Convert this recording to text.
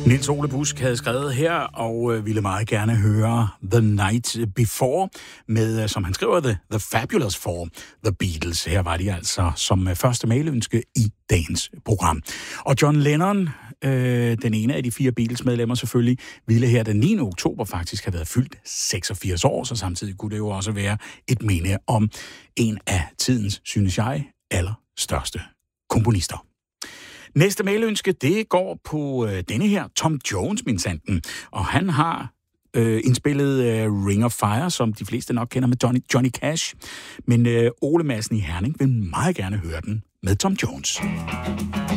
Niels Ole Busk havde skrevet her, og ville meget gerne høre The Night Before, med, som han skriver, The Fabulous Four, The Beatles. Her var de altså som første mailønske i dagens program. Og John Lennon, den ene af de 4 Beatles-medlemmer selvfølgelig, ville her den 9. oktober faktisk have været fyldt 86 år, så samtidig kunne det jo også være et minde om en af tidens, synes jeg, allerstørste komponister. Næste mailønske, det går på denne her, Tom Jones, min sanden. Og han har indspillet Ring of Fire, som de fleste nok kender med Johnny Cash. Men Ole Madsen i Herning vil meget gerne høre den med Tom Jones.